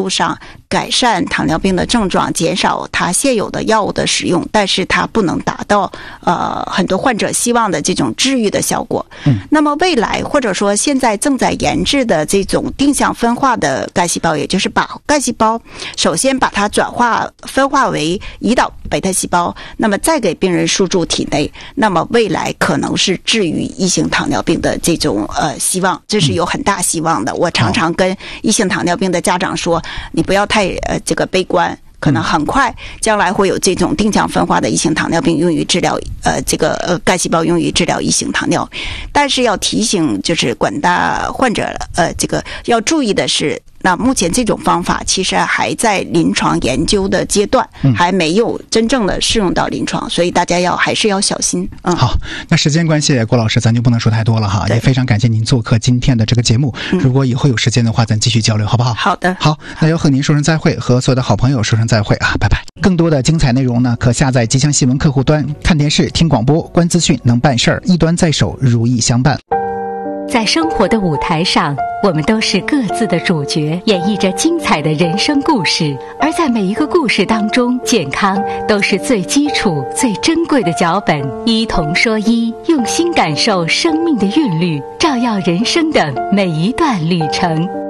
度上改善糖尿病的症状，减少它现有的药物的使用，但是它不能达到很多患者希望的这种治愈的效果。那么未来或者说现在正在研制的这种定向分化的干细胞，也就是把干细胞首先把它分化为胰岛贝塔细胞，那么再给病人输注体内，那么未来可能是治愈一型糖尿病的这种希望，这是有很大希望的。我常常跟一型糖尿病的家长说，你不要太这个悲观，可能很快将来会有这种定向分化的一型糖尿病用于治疗干细胞用于治疗一型糖尿，但是要提醒就是广大患者这个要注意的是，那目前这种方法其实还在临床研究的阶段，还没有真正的适用到临床，所以大家还是要小心。 好，那时间关系，郭老师咱就不能说太多了哈，也非常感谢您做客今天的这个节目。如果以后有时间的话，咱继续交流好不好？ 好的。 好，那要和您说声再会，和所有的好朋友说声再会啊，拜拜。更多的精彩内容呢，可下载吉祥新闻客户端，看电视、听广播、观资讯，能办事儿，一端在手，如意相伴。 在生活的舞台上，我们都是各自的主角，演绎着精彩的人生故事。而在每一个故事当中，健康都是最基础、最珍贵的脚本。医同说医，用心感受生命的韵律，照耀人生的每一段旅程。